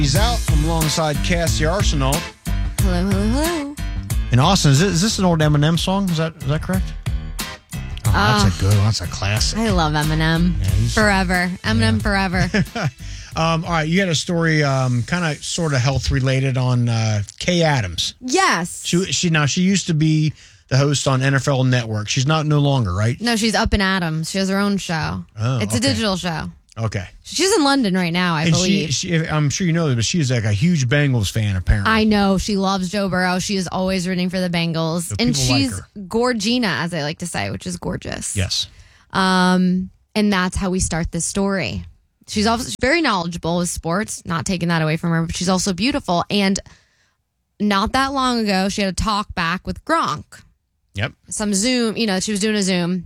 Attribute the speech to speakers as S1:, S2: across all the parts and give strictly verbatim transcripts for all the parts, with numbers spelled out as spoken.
S1: He's out. I'm alongside Cassie Arsenault.
S2: Hello, hello, hello.
S1: In Austin, is this, is this an old Eminem song? Is that is that correct? Oh,
S2: Uh,
S1: that's a good one. That's a classic.
S2: I love Eminem.
S1: Yeah, he's-
S2: forever. Eminem
S1: Yeah.
S2: forever.
S1: Um, all right, you had a story, um, kind of, sort of health related on uh, Kay Adams.
S2: Yes.
S1: She she now she used to be the host on N F L Network. She's not no longer, right?
S2: No, she's up in Adams. She has her own show.
S1: Oh,
S2: it's
S1: okay.
S2: a digital show.
S1: Okay.
S2: She's in London right now, I
S1: and
S2: believe.
S1: she, she, I'm sure you know this, but she's like a huge Bengals fan, apparently.
S2: I know. She loves Joe Burrow. She is always rooting for the Bengals.
S1: So
S2: and
S1: people like
S2: she's
S1: her.
S2: Gorgina, as I like to say, which is gorgeous.
S1: Yes.
S2: Um, and that's how we start this story. She's also very knowledgeable with sports, not taking that away from her, but she's also beautiful. And not that long ago, she had a talk back with Gronk.
S1: Yep.
S2: Some Zoom, you know, she was doing a Zoom.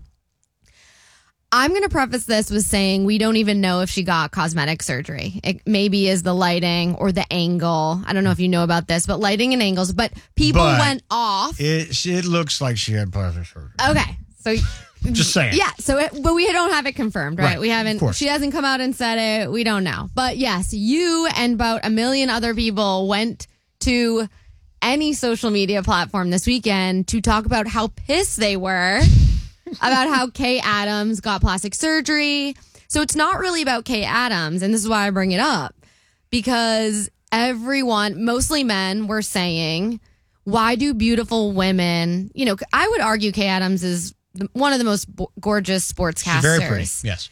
S2: I'm going to preface this with saying we don't even know if she got cosmetic surgery. It maybe is the lighting or the angle. I don't know if you know about this, but lighting and angles. But people
S1: But
S2: went off.
S1: It, she- it looks like she had plastic surgery.
S2: Okay. So
S1: Just saying.
S2: yeah, so it, but we don't have it confirmed, right?
S1: Right,
S2: We
S1: of
S2: haven't.
S1: course.
S2: She hasn't come out and said it. We don't know. But yes, you and about a million other people went to any social media platform this weekend to talk about how pissed they were about how Kay Adams got plastic surgery. So it's not really about Kay Adams, and this is why I bring it up, because everyone, mostly men, were saying, why do beautiful women, you know, I would argue Kay Adams is the- one of the most bo- gorgeous sportscasters.
S1: She's very pretty. Yes.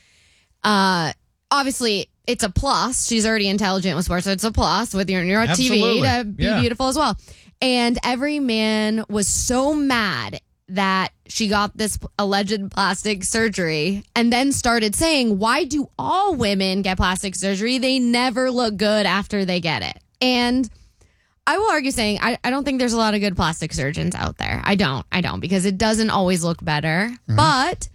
S2: Uh, obviously, it's a plus. She's already intelligent with sports, so it's a plus with your, you're on T V
S1: Absolutely.
S2: to be
S1: Yeah.
S2: beautiful as well. And every man was so mad that she got this alleged plastic surgery and then started saying, why do all women get plastic surgery? They never look good after they get it. And I will argue saying, I, I don't think there's a lot of good plastic surgeons out there. I don't. I don't, because it doesn't always look better.
S1: Mm-hmm.
S2: But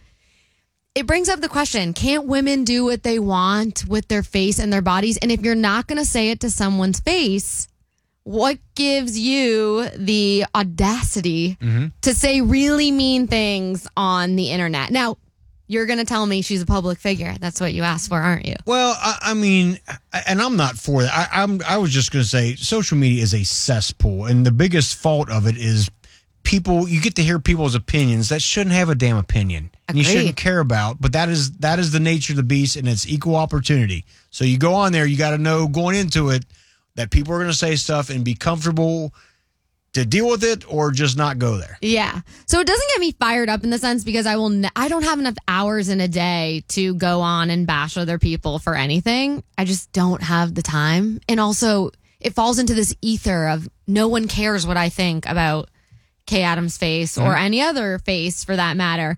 S2: it brings up the question, can't women do what they want with their face and their bodies? And if you're not going to say it to someone's face, what gives you the audacity
S1: Mm-hmm.
S2: to say really mean things on the internet? Now, you're going to tell me she's a public figure. That's what you asked for, aren't you?
S1: Well, I, I mean, and I'm not for that. I, I'm. I was just going to say, social media is a cesspool, and the biggest fault of it is people. You get to hear people's opinions that shouldn't have a damn opinion, and you
S2: Agreed.
S1: shouldn't care about. But that is that is the nature of the beast, and it's equal opportunity. So you go on there, you got to know going into it that people are going to say stuff and be comfortable to deal with it, or just not go there.
S2: Yeah. So it doesn't get me fired up in the sense because I will. Ne- I don't have enough hours in a day to go on and bash other people for anything. I just don't have the time. And also, it falls into this ether of no one cares what I think about Kay Adams' face or any other face for that matter.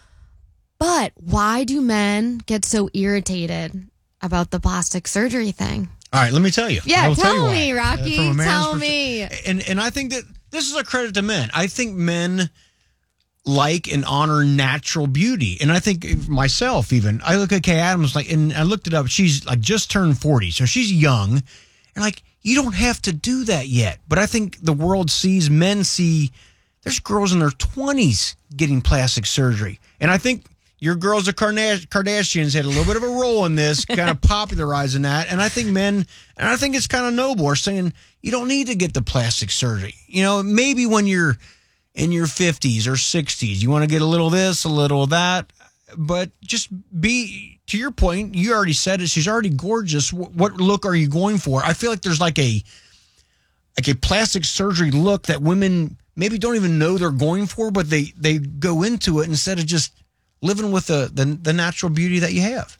S2: But why do men get so irritated about the plastic surgery thing?
S1: All right, let me tell you.
S2: Yeah,
S1: I will
S2: tell
S1: you why.
S2: me,
S1: Uh,
S2: Rocky.
S1: from a man's
S2: Tell
S1: perspe-
S2: me.
S1: And and I think that this is a credit to men. I think men like and honor natural beauty, and I think myself even. I look at Kay Adams like, and I looked it up. She's like just turned forty, so she's young, and like you don't have to do that yet. But I think the world sees, men see, there's girls in their twenties getting plastic surgery, and I think. Your girls, the Karna- Kardashians, had a little bit of a role in this, kind of popularizing that. And I think men, and I think it's kind of noble, are saying you don't need to get the plastic surgery. You know, maybe when you're in your fifties or sixties, you want to get a little of this, a little of that. But just be, to your point, you already said it, she's already gorgeous. What, what look are you going for? I feel like there's like a, like a plastic surgery look that women maybe don't even know they're going for, but they, they go into it instead of just living with the, the the natural beauty that you have.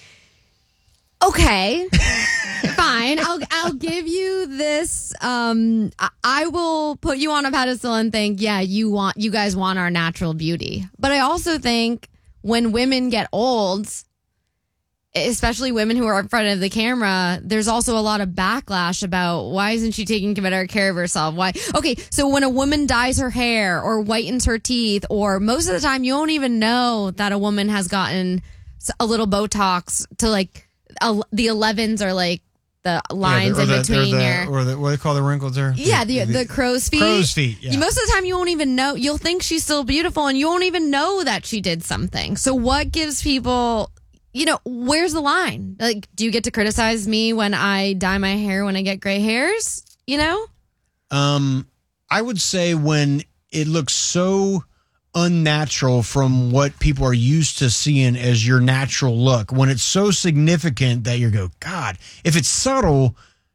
S2: Okay, fine. I'll I'll give you this. Um, I, I will put you on a pedestal and think, yeah, you want you guys want our natural beauty. But I also think when women get old, especially women who are in front of the camera, there's also a lot of backlash about why isn't she taking better care of herself? Why? Okay, so when a woman dyes her hair or whitens her teeth, or most of the time you don't even know that a woman has gotten a little Botox to like uh, the elevens or like the lines
S1: yeah,
S2: in
S1: the,
S2: between
S1: the,
S2: your.
S1: or the what do they call the wrinkles there?
S2: Yeah, the, the crow's feet.
S1: Crow's feet, yeah.
S2: Most of the time, you won't even know. You'll think she's still beautiful, and you won't even know that she did something. So, what gives people, you know, where's the line? Like, do you get to criticize me when I dye my hair when I get gray hairs? You know?
S1: Um, I would say when it looks so unnatural from what people are used to seeing as your natural look, when it's so significant that you go, God, if it's subtle,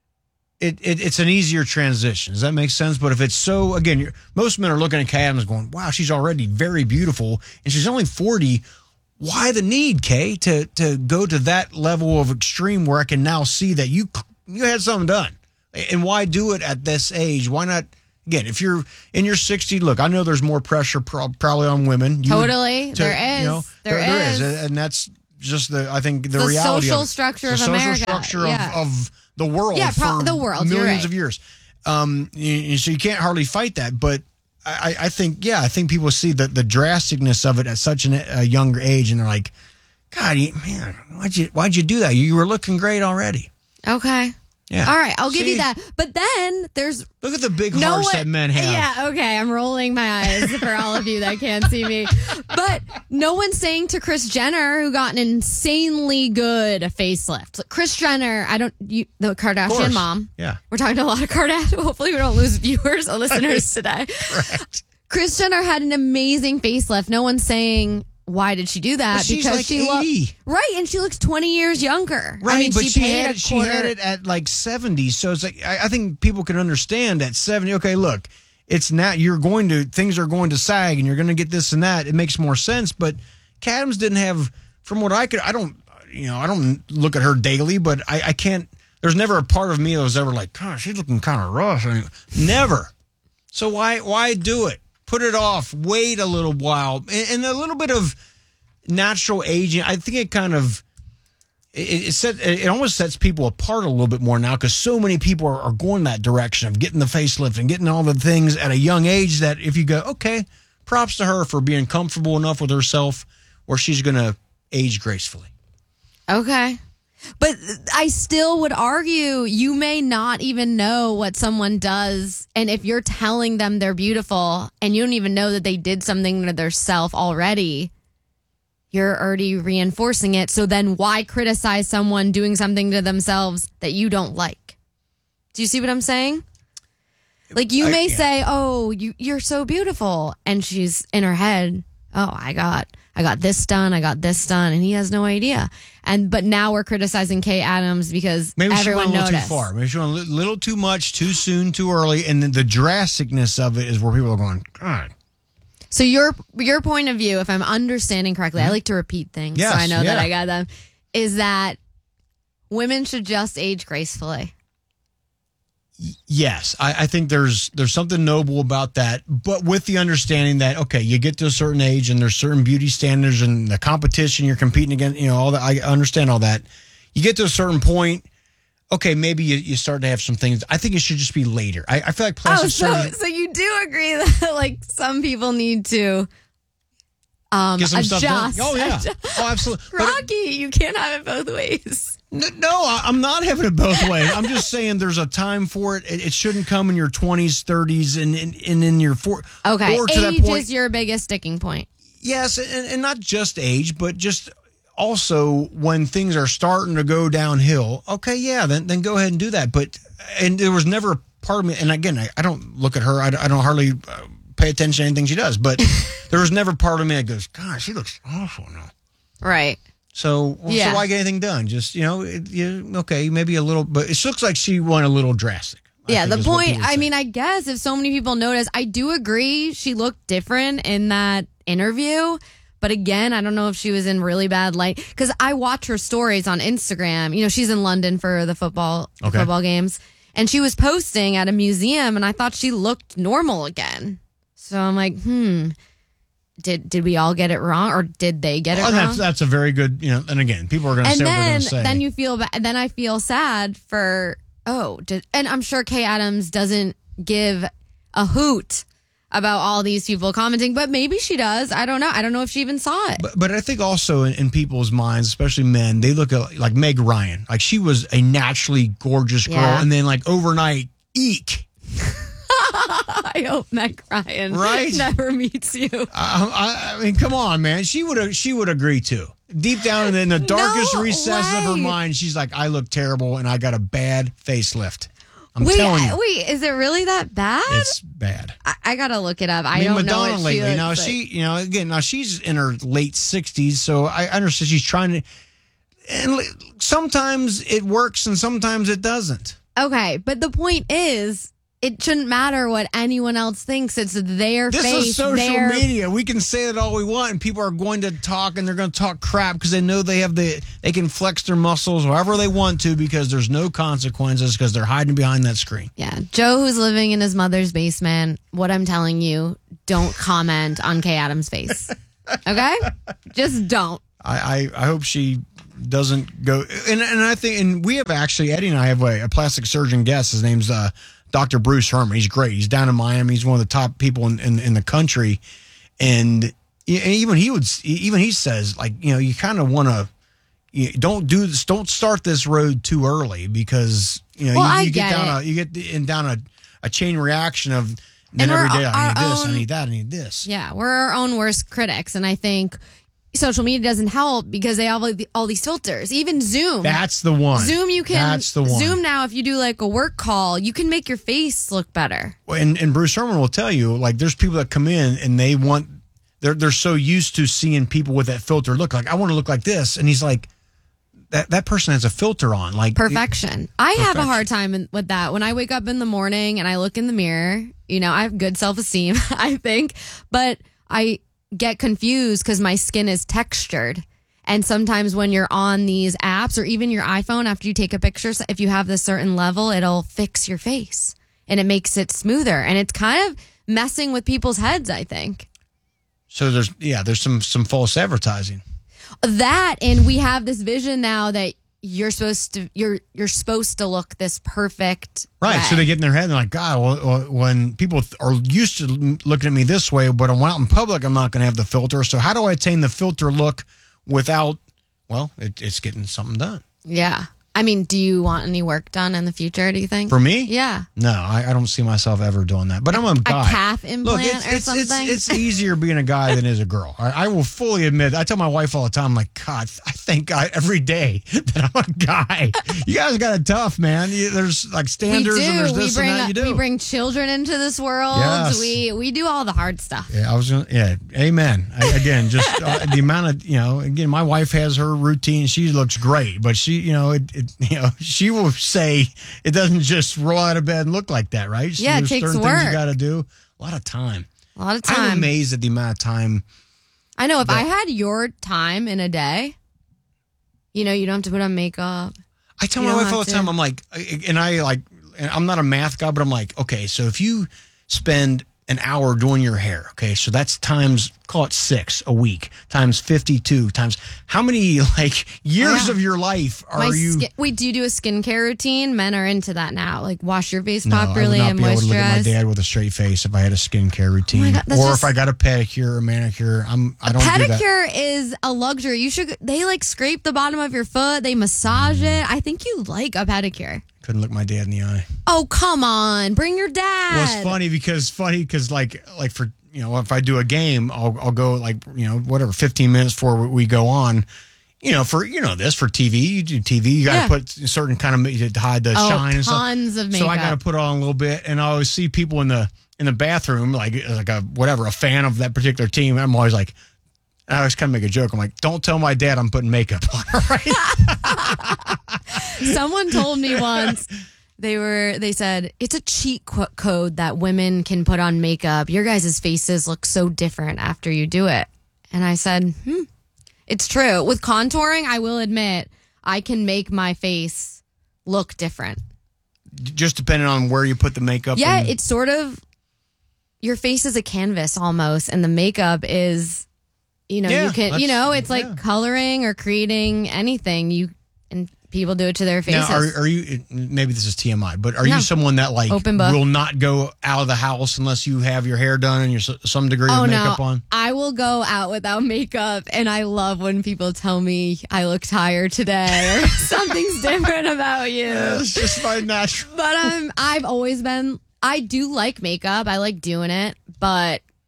S1: it, it it's an easier transition. Does that make sense? But if it's so, again, you're, most men are looking at Kay Adams going, wow, she's already very beautiful, and she's only forty. Why the need, Kay, to to go to that level of extreme where I can now see that you you had something done? And why do it at this age? Why not? Again, if you're in your sixties, look, I know there's more pressure pro- probably on women. You
S2: totally.
S1: would, to,
S2: there is.
S1: You know,
S2: there,
S1: there, there
S2: is.
S1: is. And that's just the, I think, the,
S2: the
S1: reality
S2: social
S1: of it.
S2: structure
S1: the
S2: of
S1: social
S2: America.
S1: structure
S2: yeah.
S1: of, of the world
S2: yeah, pro-
S1: for
S2: the world.
S1: millions
S2: You're right.
S1: of years. Um, you, so you can't hardly fight that. But I, I think, yeah, I think people see the, the drasticness of it at such an, a younger age, and they're like, God, you, man, why'd you, why'd you do that? You were looking great already.
S2: Okay.
S1: Yeah.
S2: All right, I'll give
S1: See?
S2: you that. But then there's
S1: Look at the big
S2: no
S1: hearts
S2: one,
S1: that men have.
S2: Yeah, okay. I'm rolling my eyes for all of you that can't see me. But no one's saying to Kris Jenner, who got an insanely good facelift. Kris Jenner, I don't, you, the Kardashian mom.
S1: Yeah.
S2: We're talking to a lot of Kardashian. Hopefully we don't lose viewers or listeners today.
S1: Correct.
S2: Kris Jenner had an amazing facelift. No one's saying, why did she do that?
S1: But she's
S2: because
S1: like
S2: she
S1: eighty.
S2: looks right, and she looks twenty years younger.
S1: Right,
S2: I mean,
S1: but
S2: she,
S1: she,
S2: paid
S1: had
S2: a
S1: it, she
S2: quarter.
S1: had it at like seventy. So it's like, I, I think people can understand at seventy. Okay, look, it's not, you're going to, things are going to sag and you're going to get this and that. It makes more sense. But Kay Adams didn't have, from what I could, I don't, you know, I don't look at her daily, but I, I can't, there's never a part of me that was ever like, gosh, she's looking kind of rough. I mean, never. So why, why do it? Put it off. Wait a little while. And, and a little bit of natural aging, I think it kind of, it, it, set, it almost sets people apart a little bit more now, because so many people are, are going that direction of getting the facelift and getting all the things at a young age that if you go, okay, props to her for being comfortable enough with herself where she's going to age gracefully.
S2: Okay. But I still would argue you may not even know what someone does. And if you're telling them they're beautiful and you don't even know that they did something to their self already, you're already reinforcing it. So then why criticize someone doing something to themselves that you don't like? Do you see what I'm saying? Like, you may
S1: I, yeah.
S2: say, oh, you, you're so beautiful. And she's in her head, oh, I got I got this done, I got this done, and he has no idea. And but now we're criticizing Kay Adams because
S1: Maybe
S2: everyone
S1: she went a little
S2: noticed.
S1: too far. Maybe she went a li- little too much, too soon, too early, and then the drasticness of it is where people are going, God.
S2: So your your point of view, if I'm understanding correctly, mm-hmm. I like to repeat things
S1: yes,
S2: so I know
S1: yeah.
S2: that I got them, is that women should just age gracefully.
S1: Yes, I, I think there's there's something noble about that, but with the understanding that, okay, you get to a certain age and there's certain beauty standards and the competition you're competing against, you know, all that. I understand all that. You get to a certain point, okay, maybe you, you start to have some things. I think it should just be later. I, I feel like plastic
S2: oh, so,
S1: surgery.
S2: so you do agree that like some people need to um,
S1: Get some
S2: adjust.
S1: stuff done. Oh, yeah.
S2: Adjust.
S1: Oh, absolutely. But
S2: Rocky, you can't have it both ways.
S1: No, I- I'm not having it both ways. I'm just saying there's a time for it. It, it shouldn't come in your twenties, thirties, and, and, and in your four.
S2: Okay,
S1: or to that
S2: age
S1: point,
S2: is your biggest sticking point.
S1: yes, and, and not just age, but just also when things are starting to go downhill. Okay, yeah, then then go ahead and do that. But and there was never a part of me. And again, I, I don't look at her. I, I don't hardly uh, pay attention to anything she does. But there was never part of me that goes, God, she looks awful now.
S2: Right.
S1: So, well,
S2: Yeah.
S1: so why get anything done? Just, you know, it, you, okay, maybe a little, but it looks like she went a little drastic. I
S2: Yeah,
S1: think
S2: the
S1: is what
S2: point,
S1: people
S2: I
S1: say.
S2: mean, I guess if so many people notice, I do agree she looked different in that interview. But again, I don't know if she was in really bad light because I watch her stories on Instagram. You know, she's in London for the football the
S1: Okay.
S2: football games, and she was posting at a museum, and I thought she looked normal again. So I'm like, hmm, did did we all get it wrong, or did they get it
S1: Well,
S2: wrong?
S1: that's, that's a very good, you know, and again, people are going to
S2: and
S1: say what they're
S2: then
S1: going to say.
S2: then you feel bad. Then I feel sad for oh, did, and I'm sure Kay Adams doesn't give a hoot about all these people commenting, but maybe she does. I don't know. I don't know if she even saw it.
S1: But, but I think also in, in people's minds, especially men, they look at like Meg Ryan. Like she was a naturally gorgeous girl.
S2: Yeah.
S1: And then like overnight, eek.
S2: I hope Meg Ryan
S1: Right?
S2: never meets you.
S1: I, I, I mean, come on, man. She would she would agree too. deep down in the, in the darkest
S2: No
S1: recesses of her
S2: way.
S1: mind, she's like, I look terrible and I got a bad facelift. I'm
S2: wait,
S1: telling you.
S2: wait, is it really that bad?
S1: It's bad.
S2: I, I gotta look it up. I,
S1: I mean,
S2: don't
S1: Madonna
S2: know what
S1: lately.
S2: she
S1: Now
S2: looks
S1: she,
S2: like.
S1: you know, again, now she's in her late sixties, so I understand she's trying to. And li- sometimes it works, and sometimes it doesn't.
S2: Okay, but the point is, it shouldn't matter what anyone else thinks. It's their
S1: This
S2: face.
S1: is social
S2: their...
S1: media. We can say it all we want, and people are going to talk, and they're going to talk crap because they know they have the they can flex their muscles however they want to because there's no consequences because they're hiding behind that screen.
S2: Yeah, Joe, who's living in his mother's basement. What I'm telling you, don't comment on Kay Adams' face. Okay, just don't.
S1: I, I, I hope she doesn't go. And and I think, and we have actually, Eddie and I have a, a plastic surgeon guest. His name's uh, Doctor Bruce Herman. He's great. He's down in Miami. He's one of the top people in, in, in the country. And even he would, even he says, like, you know, you kind of want to, you don't do this, don't start this road too early because, you know,
S2: Well,
S1: you,
S2: I
S1: you get,
S2: get
S1: down
S2: it.
S1: a, you get in down a, a chain reaction of, then
S2: And
S1: every
S2: we're
S1: day I need
S2: our
S1: this, I
S2: own-
S1: need that, I need this.
S2: Yeah, we're our own worst critics, and I think social media doesn't help because they have all, the, all these filters. Even Zoom.
S1: That's the one.
S2: Zoom, you can
S1: That's the one.
S2: Zoom now. If you do like a work call, you can make your face look better.
S1: And, and Bruce Herman will tell you, like, there's people that come in and they want, they're they're so used to seeing people with that filter look like, I want to look like this. And he's like, that that person has a filter on. Like
S2: Perfection. I have a
S1: Perfection.
S2: hard time in, with that. When I wake up in the morning and I look in the mirror, you know, I have good self esteem, I think, but I get confused because my skin is textured. And sometimes when you're on these apps or even your iPhone, after you take a picture, if you have this certain level, it'll fix your face and it makes it smoother. And it's kind of messing with people's heads, I think.
S1: So there's, yeah, there's some some false advertising.
S2: That, and we have this vision now that you're supposed to you're you're supposed to look this perfect
S1: Right.
S2: way.
S1: So they get in their head and they're like, God, well, well, when people th- are used to l- looking at me this way, but I'm out in public, I'm not going to have the filter. So how do I attain the filter look without, well, it, it's getting something done?
S2: Yeah. I mean, do you want any work done in the future, do you think?
S1: For me?
S2: Yeah.
S1: No, I, I don't see myself ever doing that. But I'm a guy.
S2: A calf implant
S1: Look, it's,
S2: or
S1: it's,
S2: something?
S1: It's, it's easier being a guy than is a girl. I, I will fully admit. I tell my wife all the time, I'm like, God, I thank God every day that I'm a guy. You guys got it tough, man. You, there's like
S2: we
S1: standards
S2: do.
S1: and there's
S2: we
S1: this
S2: bring
S1: and that. You do.
S2: we bring children into this world.
S1: Yes.
S2: We we do all the hard stuff.
S1: Yeah, I was gonna. Yeah, amen. I, again, just uh, the amount of you know. Again, my wife has her routine. She looks great, but she, you know, it, it you know, she will say it doesn't just roll out of bed and look like that, right? So
S2: Yeah, it
S1: there's
S2: takes
S1: certain things you
S2: work.
S1: got to do. A lot of time.
S2: A lot of
S1: I'm
S2: time.
S1: amazed at the amount of time.
S2: I know if
S1: that-
S2: I had your time in a day, you know, you don't have to put on makeup.
S1: I tell
S2: You
S1: my
S2: don't
S1: wife all
S2: have
S1: the
S2: to.
S1: time. I'm like, and I like, and I'm not a math guy, but I'm like, okay, so if you spend an hour doing your hair, okay, so that's times, call it six a week, times fifty-two, times how many like years
S2: Yeah.
S1: of your life are
S2: My
S1: you?
S2: skin, wait, do you do a skincare routine? Men are into that now. Like wash your face
S1: No, I would
S2: properly
S1: not
S2: and
S1: be able to look at my
S2: moisturize.
S1: dad with a straight face if I had a skincare routine,
S2: God, that's
S1: or
S2: just-
S1: if I got a pedicure or manicure. I'm I don't do that.
S2: Pedicure is a luxury. You should. They like scrape the bottom of your foot. They massage
S1: Mm.
S2: it. I think you like a pedicure.
S1: Couldn't look my dad in the eye.
S2: Oh come on, bring your dad.
S1: Well, it's funny because funny because like like for you know if I do a game, I'll I'll go like you know whatever fifteen minutes before we- we go on. You know, for you know this for T V, you do T V, you got to
S2: Yeah.
S1: put certain kind of ma- to hide the
S2: Oh,
S1: shine and stuff.
S2: tons of
S1: So I
S2: makeup.
S1: got to put on a little bit, and I always see people in the in the bathroom like like a whatever a fan of that particular team. I'm always like, I always kind of make a joke. I'm like, don't tell my dad I'm putting makeup on. All right.
S2: Someone told me once they were they said it's a cheat co- code that women can put on makeup. Your guys' faces look so different after you do it. And I said, hmm, it's true. With contouring, I will admit I can make my face look different.
S1: Just depending on where you put the makeup.
S2: Yeah,
S1: and-
S2: it's sort of your face is a canvas almost, and the makeup is, you know,
S1: Yeah,
S2: you can, you
S1: that's-
S2: know, it's like
S1: yeah.
S2: coloring or creating anything. You and people do it to their faces.
S1: Now, are, are you? Maybe this is T M I, but are
S2: No.
S1: you someone that like
S2: Open book.
S1: will not go out of the house unless you have your hair done and you're s- some degree
S2: Oh
S1: of
S2: no,
S1: makeup on?
S2: I will go out without makeup, and I love when people tell me I look tired today or something's different about you.
S1: It's just my natural.
S2: But I'm I've always been I do like makeup. I like doing it, but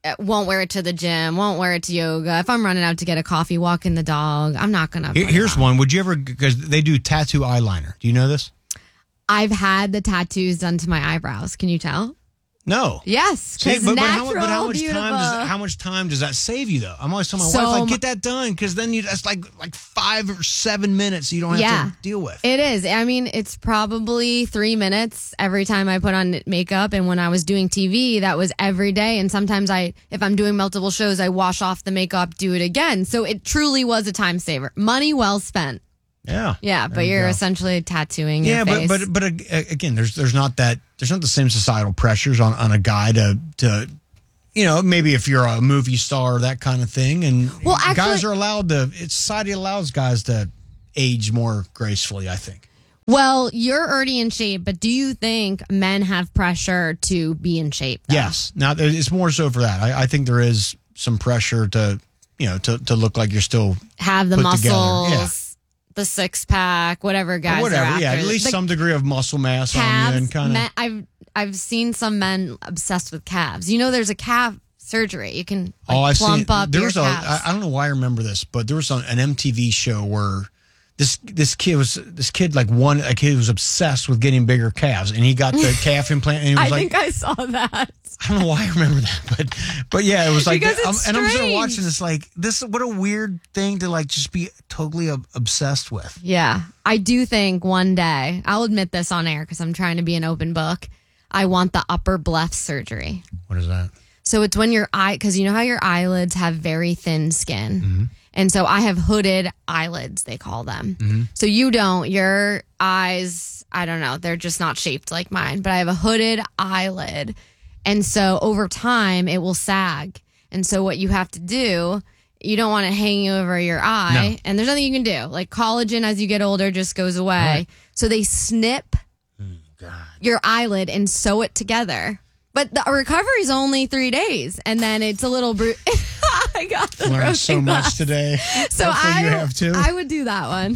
S2: won't wear it to the gym, won't wear it to yoga. If I'm running out to get a coffee, walking the dog, I'm not going to.
S1: Here, here's one. Would you ever, because they do tattoo eyeliner. Do you know this?
S2: I've had the tattoos done to my eyebrows. Can you tell?
S1: No.
S2: Yes.
S1: See, but, but, how,
S2: natural,
S1: but how much
S2: beautiful.
S1: time does how much time does that save you though? I'm always telling my
S2: So
S1: wife, like,
S2: mu-
S1: get that done because then you that's like like five or seven minutes you don't have
S2: Yeah.
S1: to deal with.
S2: It is. I mean, it's probably three minutes every time I put on makeup. And when I was doing T V, that was every day. And sometimes I, if I'm doing multiple shows, I wash off the makeup, do it again. So it truly was a time saver. Money well spent.
S1: Yeah.
S2: Yeah, but
S1: There you
S2: you're
S1: go.
S2: essentially tattooing
S1: Yeah,
S2: your
S1: but
S2: face.
S1: but but uh, again, there's there's not that there's not the same societal pressures on, on a guy to to you know maybe if you're a movie star or that kind of thing, and
S2: Well,
S1: guys
S2: actually-
S1: are allowed to. It's society allows guys to age more gracefully. I think.
S2: Well, you're already in shape, but do you think men have pressure to be in shape? though?
S1: Yes. Now there- it's more so for that. I, I think there is some pressure to you know to to look like you're still
S2: Have the
S1: put together.
S2: muscles,
S1: Yeah.
S2: the six pack, whatever guys
S1: whatever.
S2: are after.
S1: Yeah, at least
S2: The
S1: some degree of muscle mass on you
S2: calves.
S1: and kind of.
S2: men- I've I've seen some men obsessed with calves. You know, there's a calf surgery. You can like,
S1: Oh, I've
S2: plump
S1: seen.
S2: up
S1: There
S2: your
S1: was a.
S2: calves.
S1: I, I don't know why I remember this, but there was an, an M T V show where this this kid was this kid like one a kid was obsessed with getting bigger calves, and he got the calf implant, and he was
S2: I
S1: like,
S2: think I saw that.
S1: I don't know why I remember that, but but yeah, it was like,
S2: Because it's
S1: I'm, and I'm sitting
S2: strange.
S1: watching this like this. What a weird thing to like just be totally ob- obsessed with.
S2: Yeah, I do think one day, I'll admit this on air because I'm trying to be an open book. I want the upper bleph surgery.
S1: What is that?
S2: So it's when your eye, because you know how your eyelids have very thin skin.
S1: Mm-hmm.
S2: And so I have hooded eyelids, they call them.
S1: Mm-hmm.
S2: So you don't, your eyes, I don't know, they're just not shaped like mine, but I have a hooded eyelid. And so over time, it will sag. And so what you have to do, you don't want it hanging over your eye.
S1: No.
S2: And there's nothing you can do. Like collagen, as you get older, just goes away.
S1: Right.
S2: So they snip
S1: God.
S2: your eyelid and sew it together. But the recovery is only three days, and then it's a little bru- I got the
S1: Learned
S2: broken
S1: so
S2: glass.
S1: much today.
S2: So
S1: Hopefully
S2: I,
S1: you have too.
S2: I would do that one.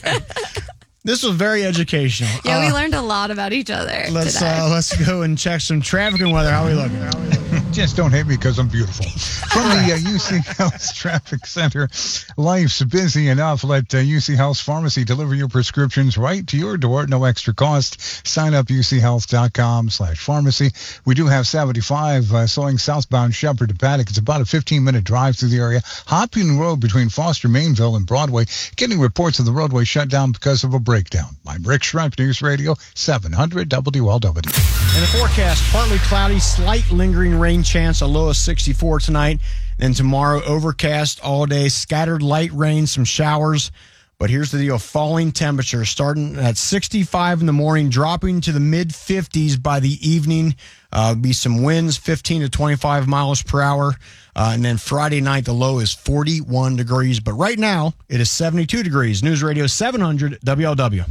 S1: This was very educational.
S2: Yeah,
S1: Uh,
S2: we learned a lot about each other
S1: Let's
S2: today.
S1: uh, let's go and check some traffic and weather. How we looking? How we looking?
S3: Just don't hate me because I'm beautiful. From the uh, U C Health Traffic Center, life's busy enough. Let uh, U C Health Pharmacy deliver your prescriptions right to your door at no extra cost. Sign up uchealth.com slash pharmacy. We do have seventy-five uh, slowing southbound Shepherd to Paddock. It's about a fifteen-minute drive through the area. Hopping Road between Foster, Mainville, and Broadway. Getting reports of the roadway shut down because of a breakdown. I'm Rick Schreck, News Radio seven hundred W L W.
S1: In the forecast, partly cloudy, slight lingering rain chance, a low of sixty-four tonight. Then tomorrow, overcast all day, scattered light rain, some showers. But here's the deal, falling temperatures starting at sixty-five in the morning, dropping to the mid fifties by the evening. Uh, be some winds, fifteen to twenty-five miles per hour. Uh, and then Friday night, the low is forty-one degrees. But right now, it is seventy-two degrees. News Radio seven hundred W L W.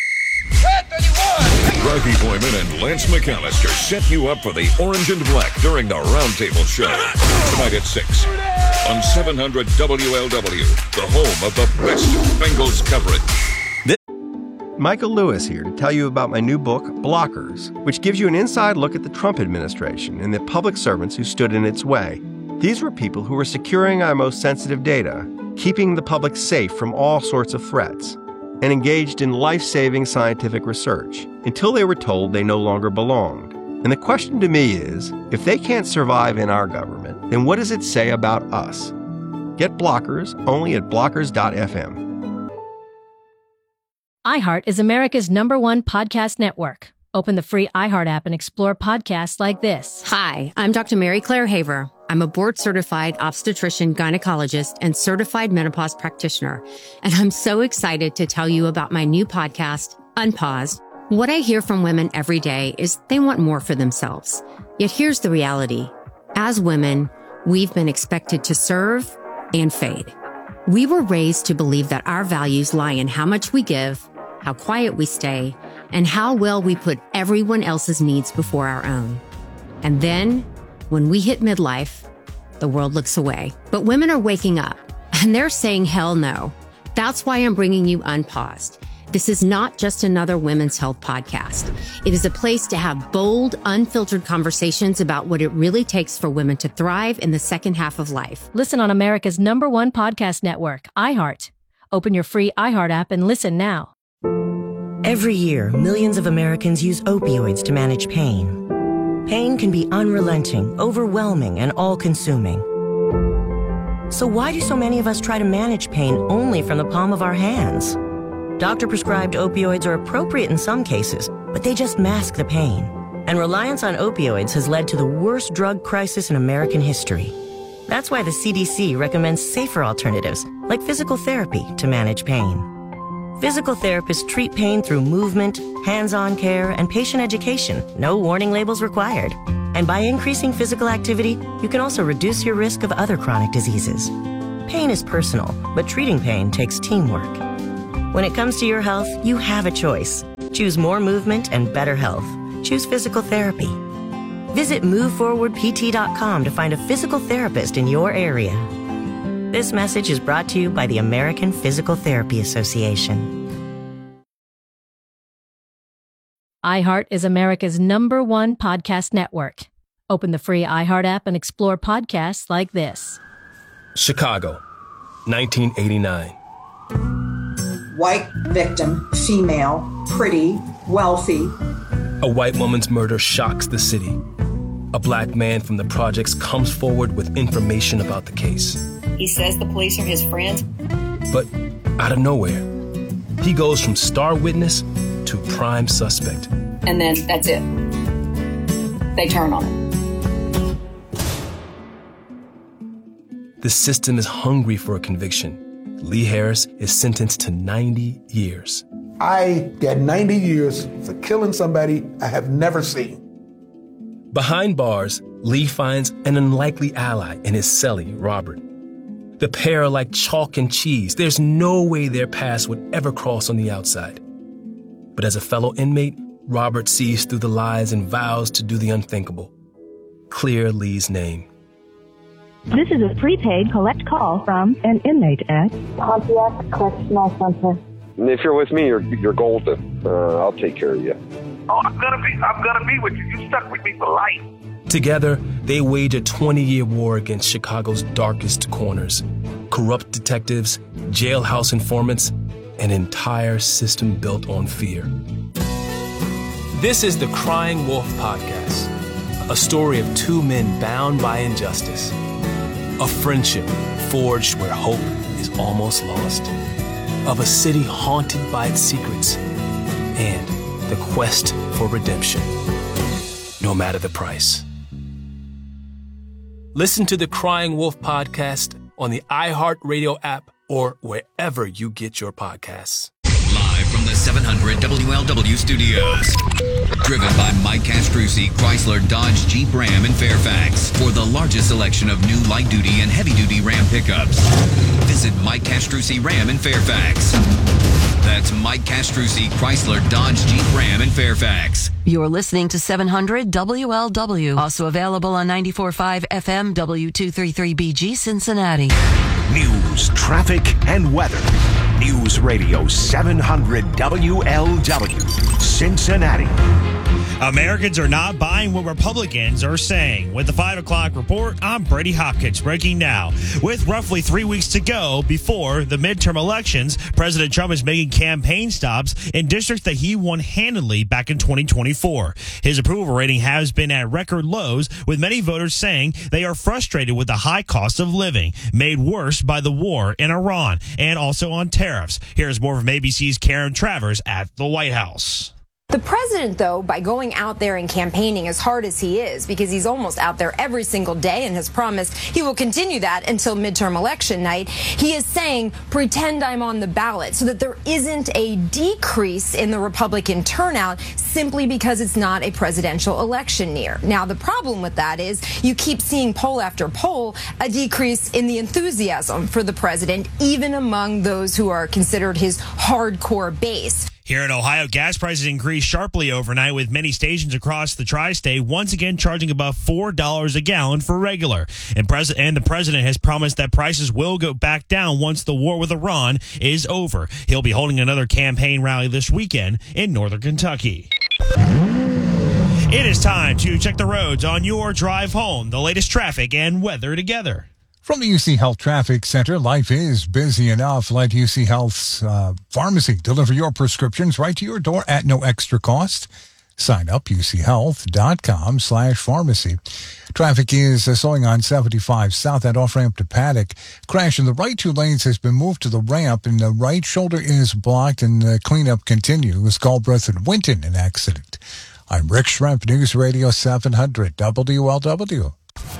S4: Rocky Boyman and Lance McAllister set you up for the Orange and Black during the Roundtable Show. Tonight at six on seven hundred W L W, the home of the best Bengals coverage.
S5: Michael Lewis here to tell you about my new book, Blockers, which gives you an inside look at the Trump administration and the public servants who stood in its way. These were people who were securing our most sensitive data, keeping the public safe from all sorts of threats, and engaged in life-saving scientific research until they were told they no longer belonged. And the question to me is, if they can't survive in our government, then what does it say about us? Get Blockers only at blockers dot f m.
S6: iHeart is America's number one podcast network. Open the free iHeart app and explore podcasts like this.
S7: Hi, I'm Doctor Mary Claire Haver. I'm a board-certified obstetrician, gynecologist, and certified menopause practitioner. And I'm so excited to tell you about my new podcast, Unpaused. What I hear from women every day is they want more for themselves. Yet here's the reality. As women, we've been expected to serve and fade. We were raised to believe that our values lie in how much we give, how quiet we stay, and how well we put everyone else's needs before our own. And then, when we hit midlife, the world looks away. But women are waking up, and they're saying hell no. That's why I'm bringing you Unpaused. This is not just another women's health podcast. It is a place to have bold, unfiltered conversations about what it really takes for women to thrive in the second half of life.
S6: Listen on America's number one podcast network, iHeart. Open your free iHeart app and listen now.
S8: Every year, millions of Americans use opioids to manage pain. Pain can be unrelenting, overwhelming, and all-consuming. So why do so many of us try to manage pain only from the palm of our hands? Doctor-prescribed opioids are appropriate in some cases, but they just mask the pain. And reliance on opioids has led to the worst drug crisis in American history. That's why the C D C recommends safer alternatives, like physical therapy, to manage pain. Physical therapists treat pain through movement, hands-on care, and patient education. No warning labels required. And by increasing physical activity, you can also reduce your risk of other chronic diseases. Pain is personal, but treating pain takes teamwork. When it comes to your health, you have a choice. Choose more movement and better health. Choose physical therapy. Visit move forward p t dot com to find a physical therapist in your area. This message is brought to you by the American Physical Therapy Association.
S6: iHeart is America's number one podcast network. Open the free iHeart app and explore podcasts like this.
S9: Chicago, nineteen eighty-nine.
S10: White victim, female, pretty, wealthy.
S9: A white woman's murder shocks the city. A black man from the projects comes forward with information about the case.
S11: He says the police are his friends.
S9: But out of nowhere, he goes from star witness to prime suspect.
S11: And then that's it. They turn on him.
S9: The system is hungry for a conviction. Lee Harris is sentenced to ninety years.
S12: I got ninety years for killing somebody I have never seen.
S9: Behind bars, Lee finds an unlikely ally in his cellie, Robert. The pair are like chalk and cheese. There's no way their paths would ever cross on the outside. But as a fellow inmate, Robert sees through the lies and vows to do the unthinkable. Clear Lee's name.
S13: This is a prepaid collect call from an inmate at
S14: Pontiac Correctional Center.
S15: If you're with me, you're you're golden. Uh, I'll take care of you.
S16: Oh, I'm gonna be I'm gonna be with you. You stuck with me for life.
S9: Together, they wage a twenty-year war against Chicago's darkest corners. Corrupt detectives, jailhouse informants, an entire system built on fear. This is the Crying Wolf Podcast, a story of two men bound by injustice. A friendship forged where hope is almost lost. Of a city haunted by its secrets. And the quest for redemption, no matter the price. Listen to the Crying Wolf Podcast on the iHeartRadio app or wherever you get your podcasts.
S17: Live from the seven hundred W L W studios. Driven by Mike Castrucci, Chrysler, Dodge, Jeep, Ram in Fairfax. For the largest selection of new light-duty and heavy-duty Ram pickups. Visit Mike Castrucci Ram in Fairfax. That's Mike Castrucci, Chrysler, Dodge, Jeep, Ram in Fairfax.
S18: You're listening to seven hundred W L W. Also available on ninety-four point five F M W two thirty-three B G Cincinnati.
S19: News, traffic, and weather. News Radio seven hundred W L W, Cincinnati.
S20: Americans are not buying what Republicans are saying. With the five o'clock report, I'm Brady Hopkins, breaking now. With roughly three weeks to go before the midterm elections, President Trump is making campaign stops in districts that he won handily back in twenty twenty-four. His approval rating has been at record lows, with many voters saying they are frustrated with the high cost of living, made worse by the war in Iran, and also on tariffs. Here's more from A B C's Karen Travers at the White House.
S21: The president, though, by going out there and campaigning as hard as he is, because he's almost out there every single day and has promised he will continue that until midterm election night, he is saying, pretend I'm on the ballot, so that there isn't a decrease in the Republican turnout simply because it's not a presidential election year. Now, the problem with that is you keep seeing poll after poll a decrease in the enthusiasm for the president, even among those who are considered his hardcore base.
S20: Here in Ohio, gas prices increased sharply overnight, with many stations across the tri-state once again charging above four dollars a gallon for regular. And, pres- and the president has promised that prices will go back down once the war with Iran is over. He'll be holding another campaign rally this weekend in northern Kentucky. It is time to check the roads on your drive home. The latest traffic and weather together.
S3: From the U C Health Traffic Center, life is busy enough. Let U C Health's uh, pharmacy deliver your prescriptions right to your door at no extra cost. Sign up, uchealth.com slash pharmacy. Traffic is uh, slowing on seventy-five south at off-ramp to Paddock. Crash in the right two lanes has been moved to the ramp, and the right shoulder is blocked, and the cleanup continues. Galbraith and Winton, an accident. I'm Rick Schremp, News Radio seven hundred W L W.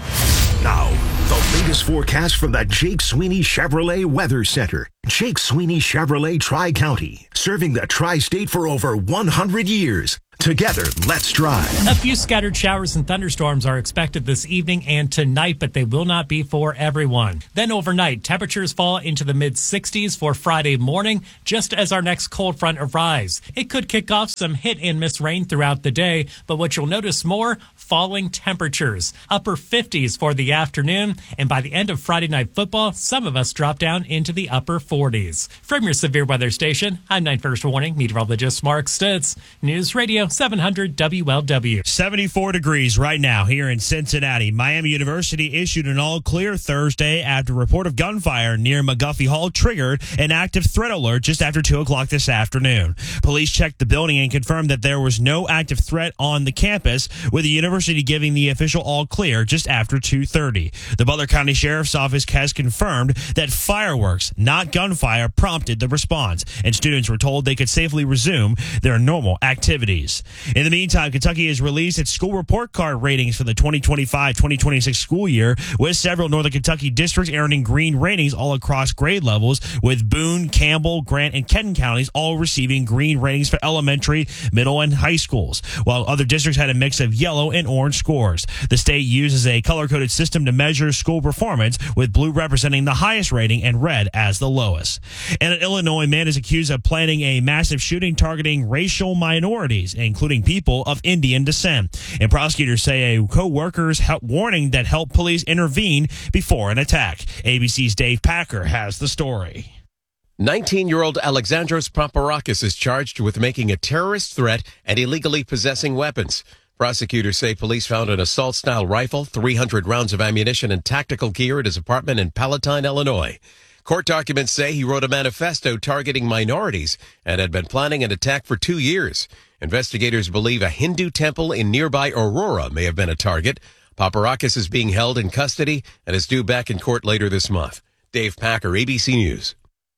S19: Now, the latest forecast from the Jake Sweeney Chevrolet Weather Center. Jake Sweeney Chevrolet Tri-County, serving the Tri-State for over one hundred years. Together, let's drive.
S2: A few scattered showers and thunderstorms are expected this evening and tonight, but they will not be for everyone. Then overnight, temperatures fall into the mid sixties for Friday morning, just as our next cold front arrives. It could kick off some hit and miss rain throughout the day, but what you'll notice more, falling temperatures. Upper fifties for the afternoon, and by the end of Friday Night Football, some of us drop down into the upper forties. From your severe weather station, I'm nine First Warning meteorologist Mark Stutz, News Radio seven hundred W L W.
S20: seventy-four degrees right now here in Cincinnati. Miami University issued an all-clear Thursday after a report of gunfire near McGuffey Hall triggered an active threat alert just after two o'clock this afternoon. Police checked the building and confirmed that there was no active threat on the campus, with the university giving the official all-clear just after two thirty. The Butler County Sheriff's Office has confirmed that fireworks, not gunfire, prompted the response, and students were told they could safely resume their normal activities. In the meantime, Kentucky has released its school report card ratings for the twenty twenty-five twenty twenty-six school year, with several Northern Kentucky districts earning green ratings all across grade levels, with Boone, Campbell, Grant, and Kenton counties all receiving green ratings for elementary, middle, and high schools, while other districts had a mix of yellow and orange scores. The state uses a color-coded system to measure school performance, with blue representing the highest rating and red as the lowest. And in Illinois, a man is accused of planning a massive shooting targeting racial minorities, including people of Indian descent. And prosecutors say a co-worker's help warning that helped police intervene before an attack. A B C's Dave Packer has the story.
S22: nineteen-year-old Alexandros Paparakis is charged with making a terrorist threat and illegally possessing weapons. Prosecutors say police found an assault-style rifle, three hundred rounds of ammunition, and tactical gear at his apartment in Palatine, Illinois. Court documents say he wrote a manifesto targeting minorities and had been planning an attack for two years. Investigators believe a Hindu temple in nearby Aurora may have been a target. Paparakis is being held in custody and is due back in court later this month. Dave Packer, A B C News.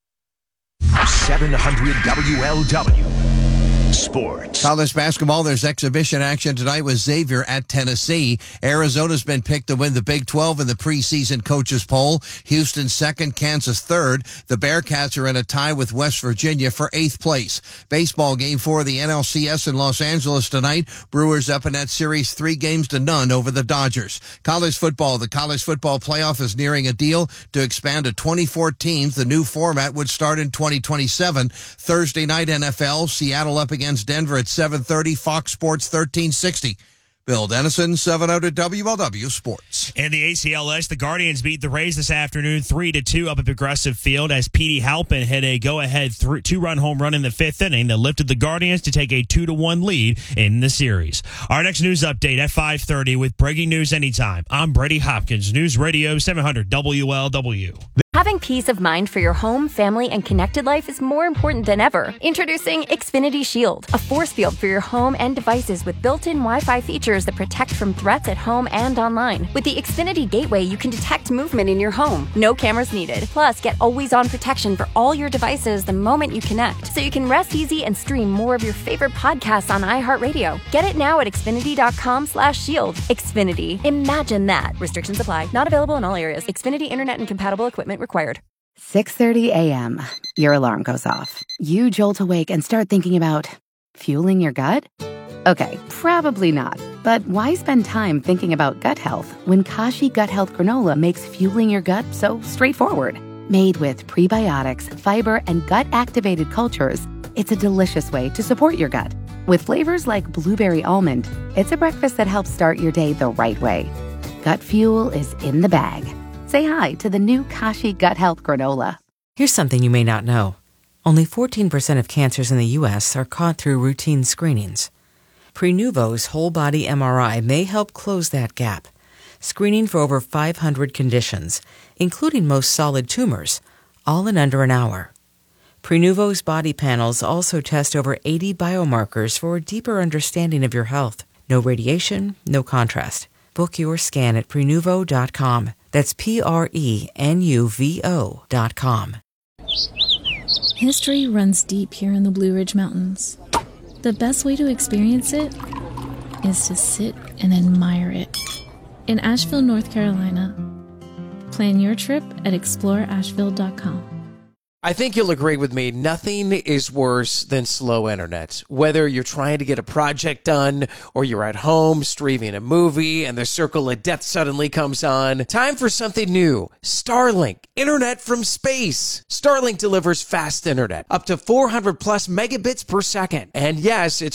S19: seven hundred W L W. Sports.
S23: College basketball, there's exhibition action tonight with Xavier at Tennessee. Arizona's been picked to win the Big twelve in the preseason coaches poll. Houston second, Kansas third. The Bearcats are in a tie with West Virginia for eighth place. Baseball game four of the N L C S in Los Angeles tonight. Brewers up in that series three games to none over the Dodgers. College football, the college football playoff is nearing a deal to expand to twenty-four teams. The new format would start in twenty twenty-seven. Thursday night N F L, Seattle up against against Denver at seven thirty, Fox Sports thirteen sixty. Bill Dennison, seven hundred W L W Sports.
S20: In the A C L S, the Guardians beat the Rays this afternoon three to two up at Progressive Field as Petey Halpin hit a go-ahead th- two-run home run in the fifth inning that lifted the Guardians to take a two to one lead in the series. Our next news update at five thirty with breaking news anytime. I'm Brady Hopkins, News Radio seven hundred W L W.
S24: Having peace of mind for your home, family, and connected life is more important than ever. Introducing Xfinity Shield, a force field for your home and devices with built-in Wi-Fi features that protect from threats at home and online. With the Xfinity Gateway, you can detect movement in your home. No cameras needed. Plus, get always-on protection for all your devices the moment you connect, so you can rest easy and stream more of your favorite podcasts on iHeartRadio. Get it now at Xfinity.com slash shield. Xfinity. Imagine that. Restrictions apply. Not available in all areas. Xfinity Internet and compatible equipment required.
S25: six thirty a.m. Your alarm goes off. You jolt awake and start thinking about fueling your gut? Okay, probably not. But why spend time thinking about gut health when Kashi Gut Health Granola makes fueling your gut so straightforward? Made with prebiotics, fiber, and gut-activated cultures, It's a delicious way to support your gut. With flavors like blueberry almond, it's a breakfast that helps start your day the right way. Gut Fuel is in the bag. Say hi to the new Kashi Gut Health Granola.
S1: Here's something you may not know. Only fourteen percent of cancers in the U S are caught through routine screenings. Prenuvo's whole body M R I may help close that gap, screening for over five hundred conditions, including most solid tumors, all in under an hour. Prenuvo's body panels also test over eighty biomarkers for a deeper understanding of your health. No radiation, no contrast. Book your scan at Prenuvo dot com. That's P R E N U V O dot com.
S4: History runs deep here in the Blue Ridge Mountains. The best way to experience it is to sit and admire it. In Asheville, North Carolina. Plan your trip at explore asheville dot com.
S5: I think you'll agree with me, nothing is worse than slow internet. Whether you're trying to get a project done or you're at home streaming a movie and the circle of death suddenly comes on, time for something new. Starlink, internet from space. Starlink delivers fast internet, up to four hundred plus megabits per second. And yes, it's